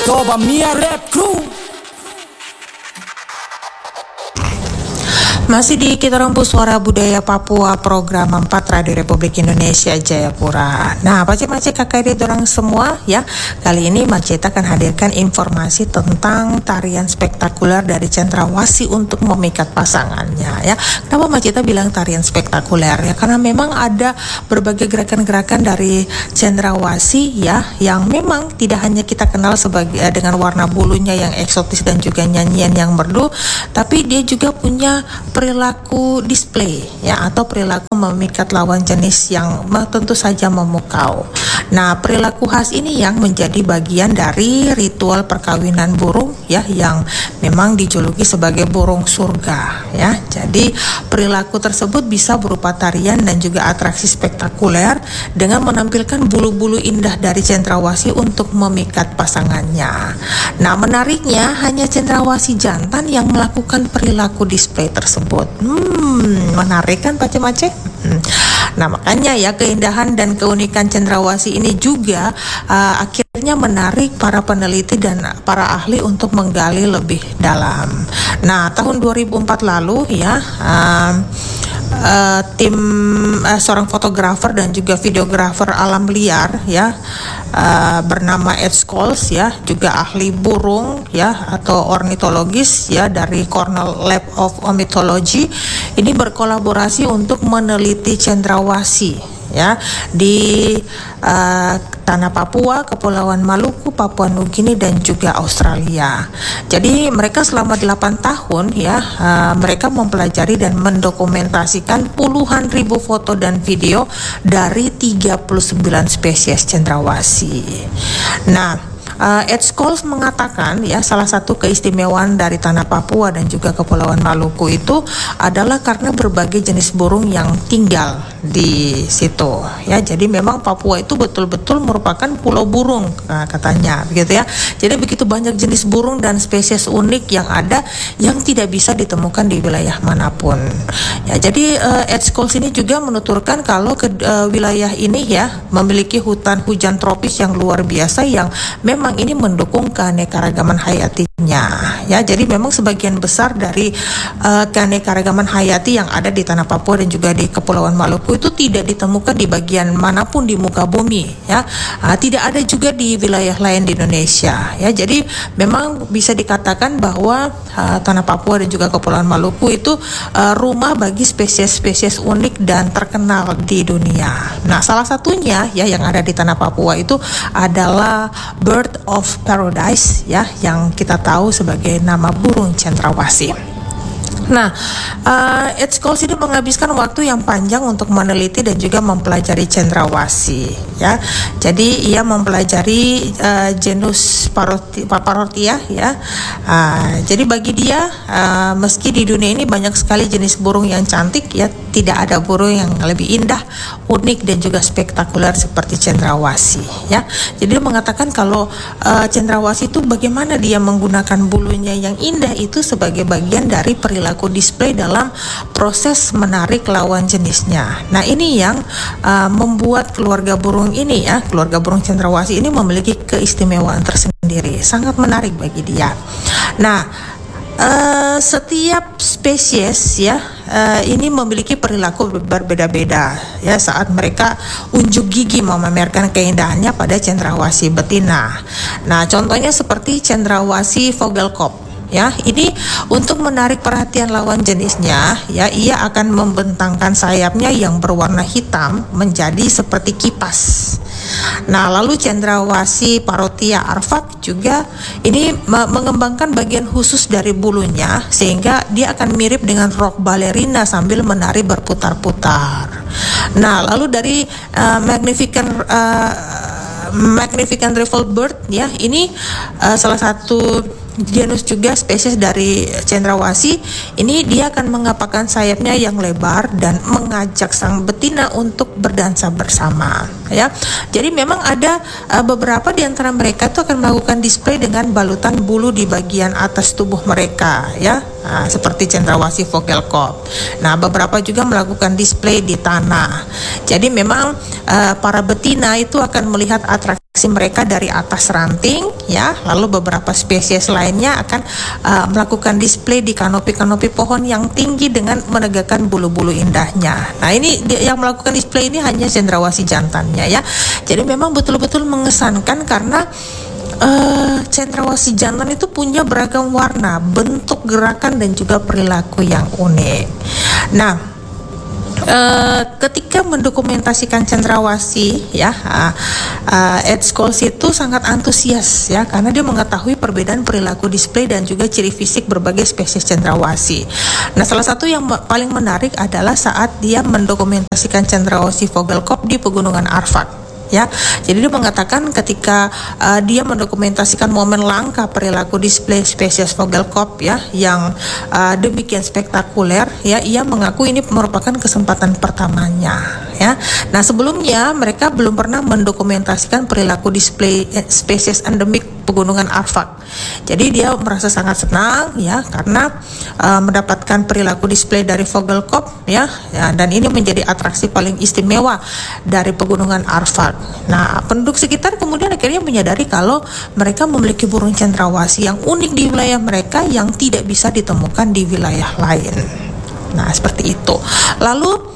Coba Mia Rap Crew. Masih di Kita Rempu Suara Budaya Papua, program 4 Radio Republik Indonesia Jayapura. Nah, Pace-pace kakak dorang semua ya. Kali ini Maceta akan hadirkan informasi tentang tarian spektakuler dari Cendrawasih untuk memikat pasangannya ya. Kenapa Maceta bilang tarian spektakuler ya? Karena memang ada berbagai gerakan-gerakan dari Cendrawasih ya, yang memang tidak hanya kita kenal sebagai dengan warna bulunya yang eksotis dan juga nyanyian yang merdu, tapi dia juga punya perilaku display ya, atau perilaku memikat lawan jenis yang tentu saja memukau. Nah, perilaku khas ini yang menjadi bagian dari ritual perkawinan burung ya, yang memang dijuluki sebagai burung surga ya. Jadi perilaku tersebut bisa berupa tarian dan juga atraksi spektakuler dengan menampilkan bulu-bulu indah dari Cendrawasih untuk memikat pasangannya. Nah, menariknya hanya Cendrawasih jantan yang melakukan perilaku display tersebut. Menarik kan Pace-pace? Nah, makanya ya keindahan dan keunikan Cendrawasih ini juga akhirnya menarik para peneliti dan para ahli untuk menggali lebih dalam. Nah, tahun 2004 lalu ya, tim seorang fotografer dan juga videografer alam liar ya, bernama Ed Scholes ya, juga ahli burung ya atau ornitologis ya dari Cornell Lab of Ornithology, ini berkolaborasi untuk meneliti Cendrawasih ya di tanah Papua, Kepulauan Maluku, Papua Nugini dan juga Australia. Jadi mereka selama 8 tahun ya, mereka mempelajari dan mendokumentasikan puluhan ribu foto dan video dari 39 spesies Cendrawasih. Nah, Ed Scholes mengatakan ya, salah satu keistimewaan dari tanah Papua dan juga Kepulauan Maluku itu adalah karena berbagai jenis burung yang tinggal di situ ya. Jadi memang Papua itu betul-betul merupakan pulau burung katanya begitu ya. Jadi begitu banyak jenis burung dan spesies unik yang ada yang tidak bisa ditemukan di wilayah manapun ya. Jadi Ed Scholes ini juga menuturkan kalau wilayah ini ya memiliki hutan hujan tropis yang luar biasa yang memang ini mendukung keanekaragaman hayatinya ya. Jadi memang sebagian besar dari keanekaragaman hayati yang ada di tanah Papua dan juga di Kepulauan Maluku itu tidak ditemukan di bagian manapun di muka bumi ya. Tidak ada juga di wilayah lain di Indonesia ya. Jadi memang bisa dikatakan bahwa tanah Papua dan juga Kepulauan Maluku itu rumah bagi spesies-spesies unik dan terkenal di dunia. Nah, salah satunya ya yang ada di tanah Papua itu adalah Bird of Paradise ya, yang kita tahu sebagai nama burung Cendrawasih. Nah, Ed Scholes ini menghabiskan waktu yang panjang untuk meneliti dan juga mempelajari Cendrawasih ya. Jadi ia mempelajari genus Parotia ya. Jadi bagi dia meski di dunia ini banyak sekali jenis burung yang cantik ya, tidak ada burung yang lebih indah, unik dan juga spektakuler seperti Cendrawasih ya. Jadi dia mengatakan kalau Cendrawasih itu bagaimana dia menggunakan bulunya yang indah itu sebagai bagian dari perilaku display dalam proses menarik lawan jenisnya. Nah, ini yang membuat keluarga burung ini ya, keluarga burung Cendrawasih ini memiliki keistimewaan tersendiri, sangat menarik bagi dia. Nah, setiap spesies ya ini memiliki perilaku berbeda-beda ya saat mereka unjuk gigi memamerkan keindahannya pada Cendrawasih betina. Nah, contohnya seperti Cendrawasih Vogelkop ya, ini untuk menarik perhatian lawan jenisnya ya, ia akan membentangkan sayapnya yang berwarna hitam menjadi seperti kipas. Nah, lalu Cendrawasih Parotia Arfak juga ini mengembangkan bagian khusus dari bulunya sehingga dia akan mirip dengan rok balerina sambil menari berputar-putar. Nah, lalu dari Magnificent Rifle Bird ya, ini salah satu genus juga spesies dari Cendrawasih. Ini dia akan mengepakkan sayapnya yang lebar dan mengajak sang betina untuk berdansa bersama ya. Jadi memang ada beberapa di antara mereka itu akan melakukan display dengan balutan bulu di bagian atas tubuh mereka ya. Seperti Cendrawasih Vogelkop. Nah, beberapa juga melakukan display di tanah. Jadi memang para betina itu akan melihat atraksi mereka dari atas ranting ya, lalu beberapa spesies lainnya akan melakukan display di kanopi-kanopi pohon yang tinggi dengan menegakkan bulu-bulu indahnya. Nah, ini yang melakukan display ini hanya cendrawasih jantannya ya. Jadi memang betul-betul mengesankan karena cendrawasih jantan itu punya beragam warna, bentuk, gerakan dan juga perilaku yang unik. Nah, ketika mendokumentasikan cendrawasih ya, Ed Scholes itu sangat antusias ya, karena dia mengetahui perbedaan perilaku display dan juga ciri fisik berbagai spesies cendrawasih. Nah, salah satu yang paling menarik adalah saat dia mendokumentasikan cendrawasih Vogelkop di Pegunungan Arfak. Ya, jadi dia mengatakan ketika dia mendokumentasikan momen langka perilaku display spesies Vogelkop ya yang demikian spektakuler ya, ia mengaku ini merupakan kesempatan pertamanya ya. Nah, sebelumnya mereka belum pernah mendokumentasikan perilaku display spesies endemik Pegunungan Arfak. Jadi dia merasa sangat senang ya karena mendapatkan perilaku display dari Vogelkop ya, dan ini menjadi atraksi paling istimewa dari Pegunungan Arfak. Nah, penduduk sekitar kemudian akhirnya menyadari kalau mereka memiliki burung cendrawasih yang unik di wilayah mereka yang tidak bisa ditemukan di wilayah lain. Nah, seperti itu. Lalu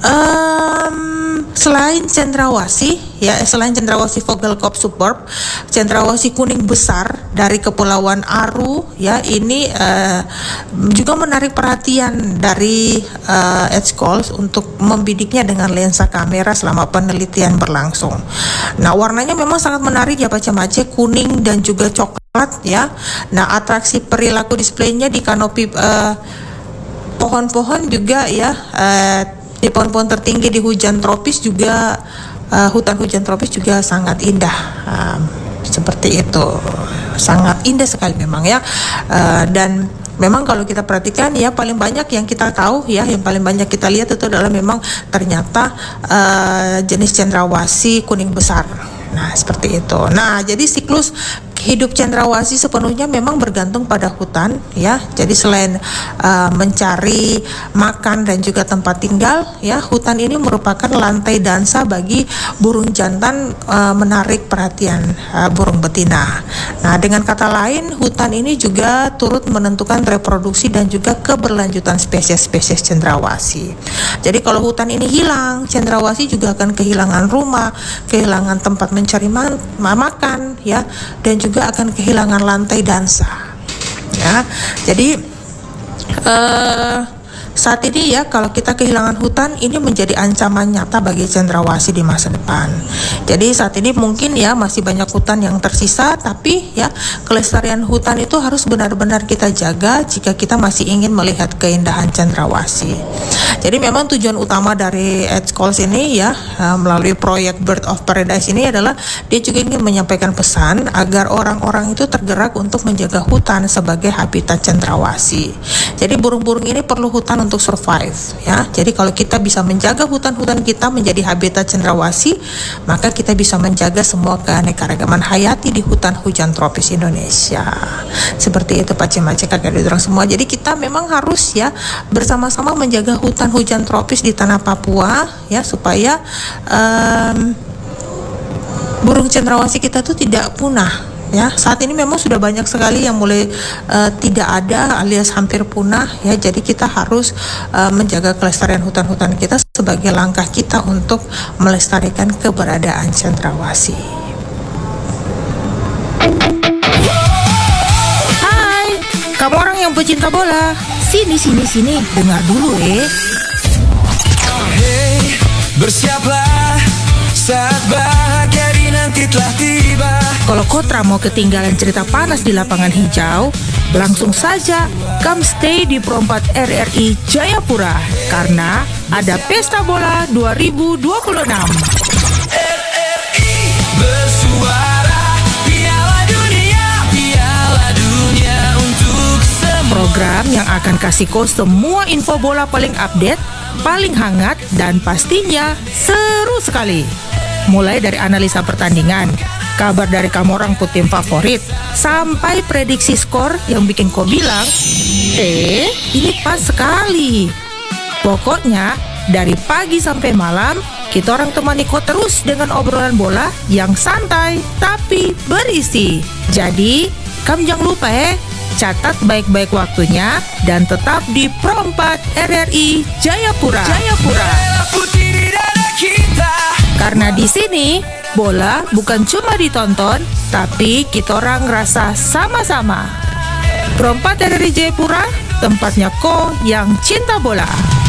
selain cendrawasih Vogelkop superb, cendrawasih kuning besar dari Kepulauan Aru ya, ini juga menarik perhatian dari Ed Scholes untuk membidiknya dengan lensa kamera selama penelitian berlangsung. Nah, warnanya memang sangat menarik ya Pak Cemace, kuning dan juga coklat ya. Nah, atraksi perilaku displaynya di kanopi pohon-pohon juga ya, di pohon-pohon tertinggi di hujan tropis juga, hutan hujan tropis juga sangat indah, seperti itu, sangat indah sekali memang ya. Dan memang kalau kita perhatikan ya, paling banyak yang kita tahu ya, yang paling banyak kita lihat itu adalah memang ternyata jenis cendrawasih kuning besar. Nah, seperti itu. Nah, jadi siklus hidup cendrawasih sepenuhnya memang bergantung pada hutan ya. Jadi selain mencari makan dan juga tempat tinggal ya, hutan ini merupakan lantai dansa bagi burung jantan, menarik perhatian burung betina. Nah, dengan kata lain, hutan ini juga turut menentukan reproduksi dan juga keberlanjutan spesies-spesies cendrawasih. Jadi kalau hutan ini hilang, cendrawasih juga akan kehilangan rumah, kehilangan tempat mencari makan ya, dan juga akan kehilangan lantai dansa ya. Jadi saat ini ya, kalau kita kehilangan hutan, ini menjadi ancaman nyata bagi cendrawasih di masa depan. Jadi saat ini mungkin ya masih banyak hutan yang tersisa, tapi ya kelestarian hutan itu harus benar-benar kita jaga jika kita masih ingin melihat keindahan cendrawasih. Jadi memang tujuan utama dari Ed Scholes ini ya, melalui proyek Bird of Paradise ini adalah dia juga ingin menyampaikan pesan agar orang-orang itu tergerak untuk menjaga hutan sebagai habitat cendrawasih. Jadi burung-burung ini perlu hutan untuk survive ya. Jadi kalau kita bisa menjaga hutan-hutan kita menjadi habitat cendrawasih, maka kita bisa menjaga semua keanekaragaman hayati di hutan hujan tropis Indonesia. Seperti itu Pak Cemace, kakak dorong semua. Jadi kita memang harus ya bersama-sama menjaga hutan hujan tropis di tanah Papua ya, supaya burung cendrawasih kita tuh tidak punah. Ya, saat ini memang sudah banyak sekali yang mulai tidak ada alias hampir punah ya. Jadi kita harus menjaga kelestarian hutan-hutan kita sebagai langkah kita untuk melestarikan keberadaan cendrawasih. Hai, kamu orang yang pecinta bola, sini dengar dulu Hey, bersiaplah, saat bahagia dinanti telah tiba. Kalau Kotra mau ketinggalan cerita panas di lapangan hijau, langsung saja come stay di Perompat RRI Jayapura, karena ada Pesta Bola 2026. RRI bersuara, Piala Dunia untuk semua. Program yang akan kasih kau semua info bola paling update, paling hangat, dan pastinya seru sekali. Mulai dari analisa pertandingan, kabar dari kamu orang tim favorit, sampai prediksi skor yang bikin kau bilang, ini pas sekali. Pokoknya Dari pagi sampai malam, kita orang temani kau terus dengan obrolan bola yang santai tapi berisi. Jadi, kamu jangan lupa catat baik-baik waktunya dan tetap di Pro 4 RRI Jayapura. Merah putih di dada kita. Karena di sini bola bukan cuma ditonton, tapi kita orang rasa sama-sama. Pro 4 RRI Jayapura, tempatnya kau yang cinta bola.